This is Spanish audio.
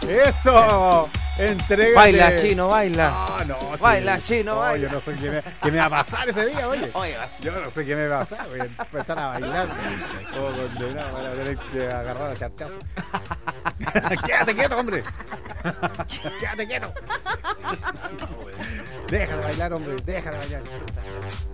¡Eso! Entrégate. Baila, chino, baila. No, Baila, sí. chino, No, baila. yo no sé qué me va a pasar ese día, oye. Oye, Yo no sé qué me va a pasar. Voy a empezar a bailar. Condenado, van a tener que agarrar a charchazo. Quédate quieto, hombre. Quédate quieto. Deja de bailar, hombre. Deja de bailar.